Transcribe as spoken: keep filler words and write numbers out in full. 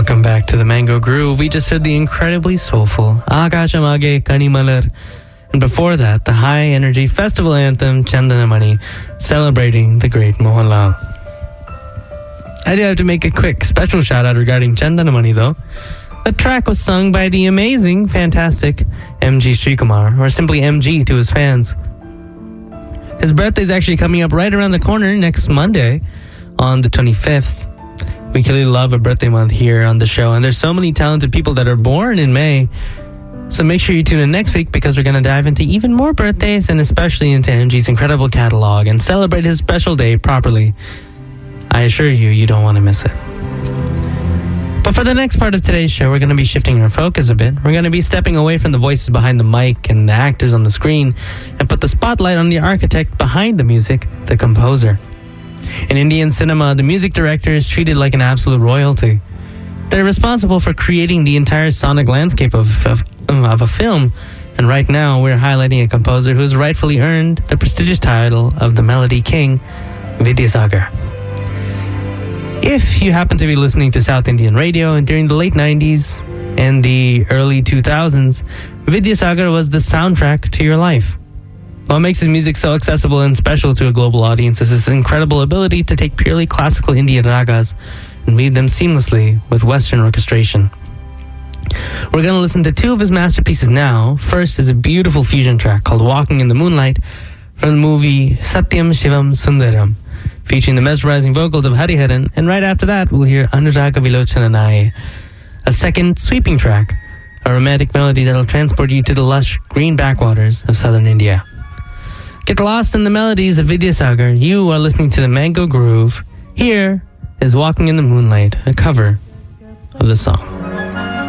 Welcome back to the Mango Groove. We just heard the incredibly soulful Akashamage Kanimalar. And before that, the high-energy festival anthem Chandanamani, celebrating the great Mohanlal. I do have to make a quick special shout-out regarding Chandanamani, though. The track was sung by the amazing, fantastic M G Srikumar, or simply M G to his fans. His birthday is actually coming up right around the corner next Monday on the twenty-fifth. We clearly love a birthday month here on the show, and there's so many talented people that are born in May. So make sure you tune in next week because we're going to dive into even more birthdays and especially into M G's incredible catalog and celebrate his special day properly. I assure you, you don't want to miss it. But for the next part of today's show, we're going to be shifting our focus a bit. We're going to be stepping away from the voices behind the mic and the actors on the screen and put the spotlight on the architect behind the music, the composer. In Indian cinema, the music director is treated like an absolute royalty. They're responsible for creating the entire sonic landscape of, of, of a film. And right now, we're highlighting a composer who's rightfully earned the prestigious title of the Melody King, Vidyasagar. If you happen to be listening to South Indian radio and during the late nineties and the early two thousands, Vidyasagar was the soundtrack to your life. What makes his music so accessible and special to a global audience is his incredible ability to take purely classical Indian ragas and weave them seamlessly with Western orchestration. We're going to listen to two of his masterpieces now. First is a beautiful fusion track called Walking in the Moonlight from the movie Satyam Shivam Sundaram, featuring the mesmerizing vocals of Hariharan, and right after that we'll hear Anuraga Vilochananai, a second sweeping track, a romantic melody that'll transport you to the lush green backwaters of southern India. Get lost in the melodies of Vidyasagar. You are listening to the Mango Groove. Here is Walking in the Moonlight, a cover of the song.